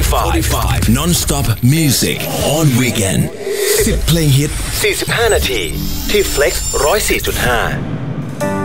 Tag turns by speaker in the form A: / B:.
A: 45 non-stop music on weekend 10 เพลงฮิต45 นาทีที่ Flex 104.5